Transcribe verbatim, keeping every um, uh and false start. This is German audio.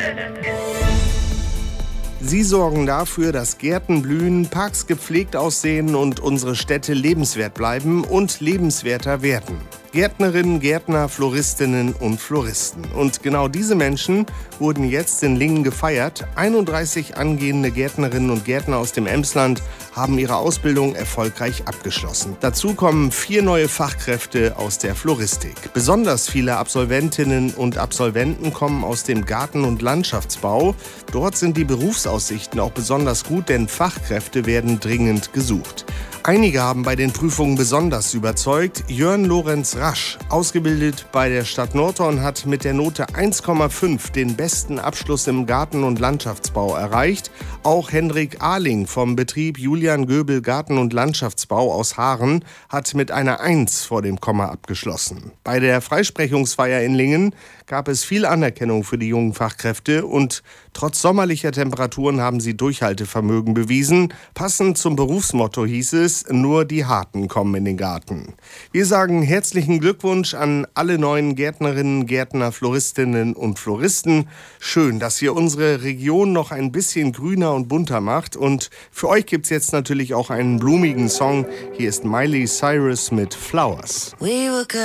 Sie sorgen dafür, dass Gärten blühen, Parks gepflegt aussehen und unsere Städte lebenswert bleiben und lebenswerter werden. Gärtnerinnen, Gärtner, Floristinnen und Floristen. Und genau diese Menschen wurden jetzt in Lingen gefeiert. einunddreißig angehende Gärtnerinnen und Gärtner aus dem Emsland haben ihre Ausbildung erfolgreich abgeschlossen. Dazu kommen vier neue Fachkräfte aus der Floristik. Besonders viele Absolventinnen und Absolventen kommen aus dem Garten- und Landschaftsbau. Dort sind die Berufsaussichten auch besonders gut, denn Fachkräfte werden dringend gesucht. Einige haben bei den Prüfungen besonders überzeugt. Jörn Lorenz Rasch, ausgebildet bei der Stadt Nordhorn, hat mit der Note eins Komma fünf den besten Abschluss im Garten- und Landschaftsbau erreicht. Auch Hendrik Ahling vom Betrieb Julian Göbel Garten- und Landschaftsbau aus Haaren hat mit einer eins vor dem Komma abgeschlossen. Bei der Freisprechungsfeier in Lingen gab es viel Anerkennung für die jungen Fachkräfte und trotz sommerlicher Temperaturen haben sie Durchhaltevermögen bewiesen. Passend zum Berufsmotto hieß es, nur die Harten kommen in den Garten. Wir sagen herzlichen Glückwunsch an alle neuen Gärtnerinnen, Gärtner, Floristinnen und Floristen. Schön, dass ihr unsere Region noch ein bisschen grüner und bunter macht. Und für euch gibt's jetzt natürlich auch einen blumigen Song. Hier ist Miley Cyrus mit Flowers.